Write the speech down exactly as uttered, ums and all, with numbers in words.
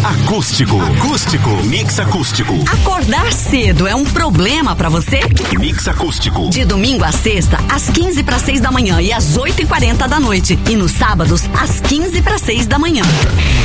Acústico. Acústico. Mix acústico. Acordar cedo é um problema pra você? Mix acústico. De domingo a sexta, às quinze para seis da manhã e às oito e quarenta da noite. E nos sábados, às quinze para seis da manhã.